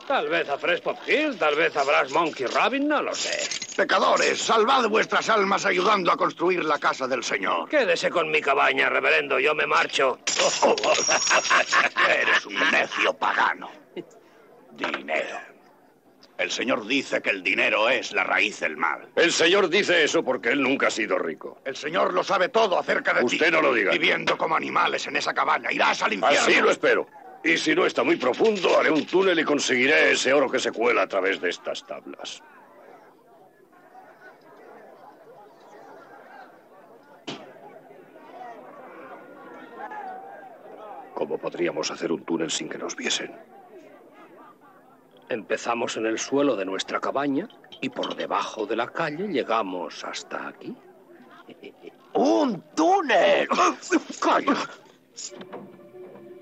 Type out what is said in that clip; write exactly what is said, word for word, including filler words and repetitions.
Tal vez a Frespop Hill, tal vez a Brass Monkey Rabin, no lo sé. Pecadores, salvad vuestras almas ayudando a construir la casa del Señor. Quédese con mi cabaña, reverendo, yo me marcho. Eres un necio pagano. Dinero. El Señor dice que el dinero es la raíz del mal. El Señor dice eso porque él nunca ha sido rico. El Señor lo sabe todo acerca de ti. Usted no lo diga. Viviendo como animales en esa cabaña, irás al infierno. Así lo espero. Y si no está muy profundo, haré un túnel y conseguiré ese oro que se cuela a través de estas tablas. ¿Cómo podríamos hacer un túnel sin que nos viesen? Empezamos en el suelo de nuestra cabaña y por debajo de la calle llegamos hasta aquí. ¡Un túnel! ¡Calla!